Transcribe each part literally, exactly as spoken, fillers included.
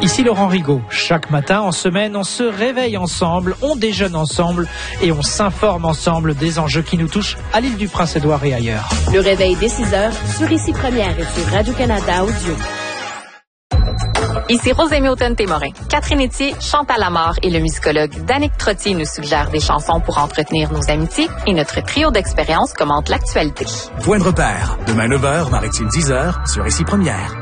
Ici Laurent Rigaud. Chaque matin, en semaine, on se réveille ensemble, on déjeune ensemble et on s'informe ensemble des enjeux qui nous touchent à l'île du Prince-Édouard et ailleurs. Le réveil dès six heures sur Ici Première et sur Radio-Canada Audio. Ici Rose Hauton-Témorin. Catherine Etier, Chantal Lamarre et le musicologue Danick Trottier nous suggèrent des chansons pour entretenir nos amitiés et notre trio d'expériences commente l'actualité. Point de repère. Demain neuf heures, maritime dix heures sur Ici Première.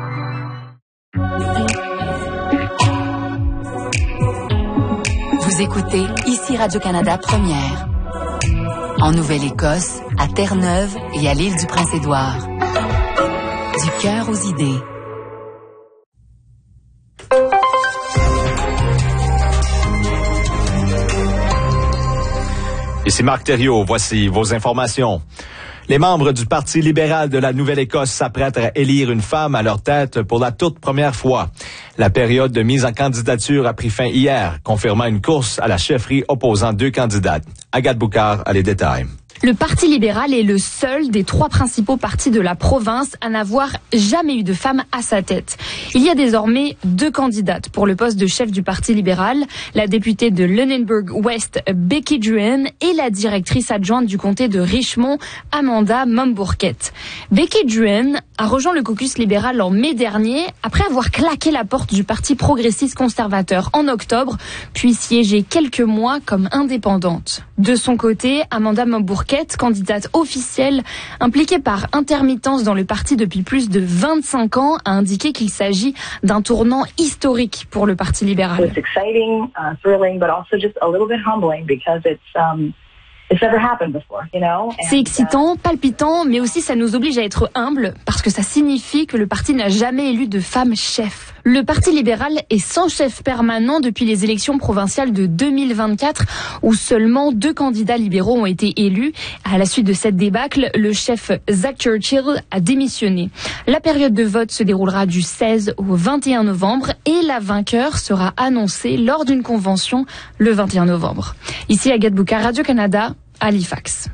Vous écoutez Ici Radio-Canada Première. En Nouvelle-Écosse, à Terre-Neuve et à l'île du Prince-Édouard. Du cœur aux idées. Ici Marc Thériault, voici vos informations. Les membres du Parti libéral de la Nouvelle-Écosse s'apprêtent à élire une femme à leur tête pour la toute première fois. La période de mise en candidature a pris fin hier, confirmant une course à la chefferie opposant deux candidates. Agathe Boucard a les détails. Le Parti libéral est le seul des trois principaux partis de la province à n'avoir jamais eu de femme à sa tête. Il y a désormais deux candidates pour le poste de chef du Parti libéral, la députée de Lunenburg-West, Becky Druin, et la directrice adjointe du comté de Richmond, Amanda Mombourquette. Becky Druin a rejoint le caucus libéral en mai dernier, après avoir claqué la porte du Parti progressiste conservateur en octobre, puis siégé quelques mois comme indépendante. De son côté, Amanda Mombourquette, candidate officielle, impliquée par intermittence dans le parti depuis plus de vingt-cinq ans, a indiqué qu'il s'agit d'un tournant historique pour le Parti libéral. It's exciting, uh, thrilling, but also just a little bit humbling because it's um It's never happened before, you know? C'est excitant, palpitant, mais aussi ça nous oblige à être humbles parce que ça signifie que le parti n'a jamais élu de femme chef. Le Parti libéral est sans chef permanent depuis les élections provinciales de deux mille vingt-quatre où seulement deux candidats libéraux ont été élus. À la suite de cette débâcle, le chef Zach Churchill a démissionné. La période de vote se déroulera du seize au vingt et un novembre et la vainqueur sera annoncée lors d'une convention le vingt et un novembre. Ici Agathe Boucard, Radio-Canada, Halifax.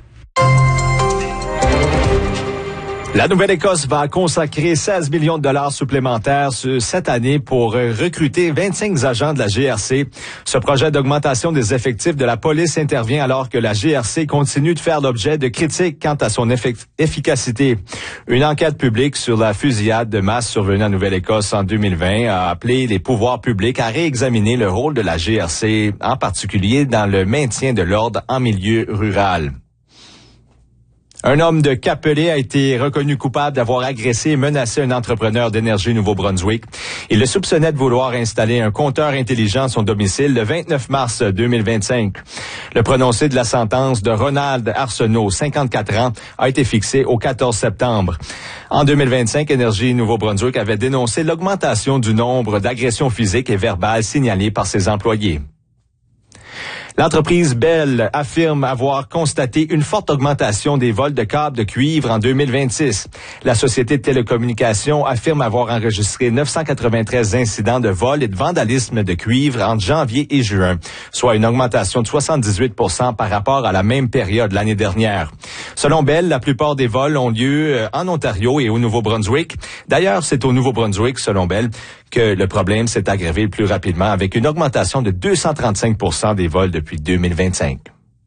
La Nouvelle-Écosse va consacrer seize millions de dollars supplémentaires cette année pour recruter vingt-cinq agents de la G R C. Ce projet d'augmentation des effectifs de la police intervient alors que la G R C continue de faire l'objet de critiques quant à son effic- efficacité. Une enquête publique sur la fusillade de masse survenue en Nouvelle-Écosse en deux mille vingt a appelé les pouvoirs publics à réexaminer le rôle de la G R C, en particulier dans le maintien de l'ordre en milieu rural. Un homme de Capelé a été reconnu coupable d'avoir agressé et menacé un entrepreneur d'énergie au Nouveau-Brunswick. Il le soupçonnait de vouloir installer un compteur intelligent à son domicile le vingt-neuf mars deux mille vingt-cinq. Le prononcé de la sentence de Ronald Arsenault, cinquante-quatre ans, a été fixé au quatorze septembre. En deux mille vingt-cinq, Énergie Nouveau-Brunswick avait dénoncé l'augmentation du nombre d'agressions physiques et verbales signalées par ses employés. L'entreprise Bell affirme avoir constaté une forte augmentation des vols de câbles de cuivre en deux mille vingt-six. La société de télécommunications affirme avoir enregistré neuf cent quatre-vingt-treize incidents de vol et de vandalisme de cuivre entre janvier et juin, soit une augmentation de soixante-dix-huit pour cent par rapport à la même période l'année dernière. Selon Bell, la plupart des vols ont lieu en Ontario et au Nouveau-Brunswick. D'ailleurs, c'est au Nouveau-Brunswick, selon Bell, que le problème s'est aggravé le plus rapidement avec une augmentation de deux cent trente-cinq pour cent des vols depuis deux mille vingt-cinq.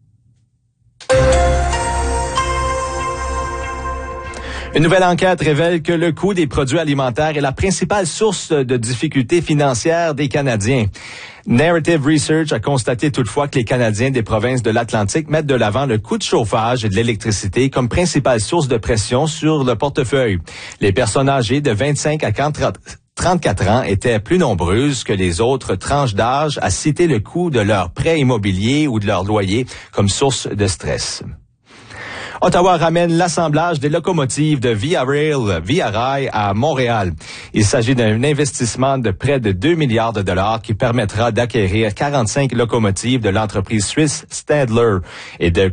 Une nouvelle enquête révèle que le coût des produits alimentaires est la principale source de difficultés financières des Canadiens. Narrative Research a constaté toutefois que les Canadiens des provinces de l'Atlantique mettent de l'avant le coût de chauffage et de l'électricité comme principale source de pression sur le portefeuille. Les personnes âgées de vingt-cinq à trente-quatre ans étaient plus nombreuses que les autres tranches d'âge à citer le coût de leur prêt immobilier ou de leur loyer comme source de stress. Ottawa ramène l'assemblage des locomotives de Via Rail, Via Rail à Montréal. Il s'agit d'un investissement de près de deux milliards de dollars qui permettra d'acquérir quarante-cinq locomotives de l'entreprise suisse Stadler et de